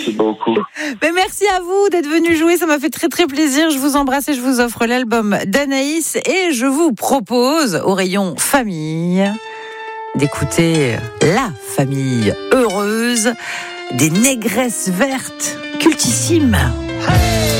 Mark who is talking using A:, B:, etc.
A: Merci beaucoup.
B: Mais merci à vous d'être venu jouer, ça m'a fait très très plaisir. Je vous embrasse et je vous offre l'album d'Anaïs et je vous propose au rayon famille d'écouter La Famille Heureuse des Négresses Vertes, cultissime.